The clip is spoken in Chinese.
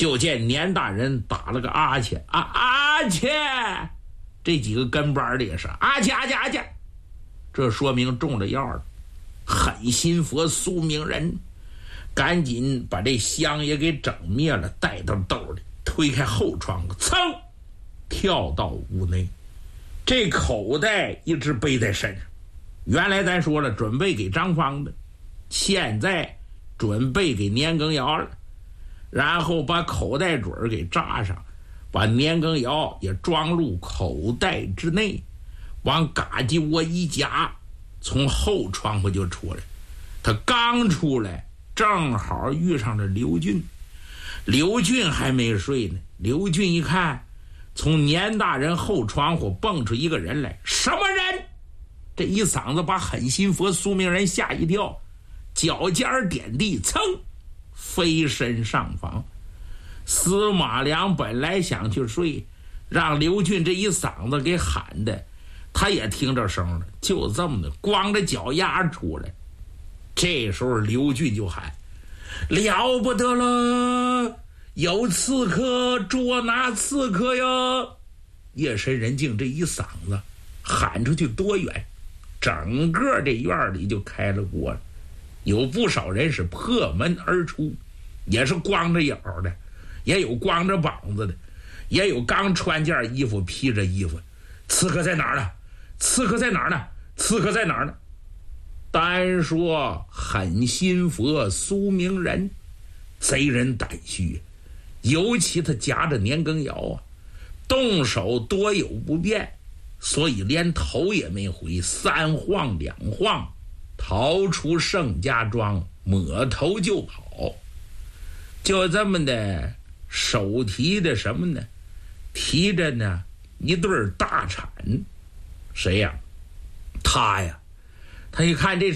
就见年大人打了个阿切阿切，这几个跟班的也是阿切，这说明中了药了。狠心佛苏明人赶紧把这香也给整灭了，带到兜里，推开后窗，噌跳到屋内。这口袋一直背在身上，原来咱说了准备给张芳的，现在准备给年羹尧了。然后把口袋嘴给扎上，把年羹尧也装入口袋之内，往嘎叽窝一夹，从后窗户就出来。他刚出来，正好遇上了刘俊。刘俊还没睡呢，刘俊一看，从年大人后窗户蹦出一个人来，什么人？这一嗓子把狠心佛苏明人吓一跳，脚尖点地，噌飞身上房。司马良本来想去睡，让刘俊这一嗓子给喊的，他也听着声了，就这么的光着脚丫出来。这时候刘俊就喊，了不得了，有刺客，捉拿刺客呀！夜深人静，这一嗓子喊出去多远，整个这院里就开了锅了。有不少人是破门而出，也是光着腰的，也有光着膀子的，也有刚穿件衣服披着衣服。刺客在哪儿呢？刺客在哪儿呢？刺客在哪儿呢？单说狠心佛苏明人贼人胆虚，尤其他夹着年羹尧啊，动手多有不便，所以连头也没回，三晃两晃逃出盛家庄，抹头就跑。就这么的手提的什么呢？提着呢一对大铲。谁呀？他呀，他一看这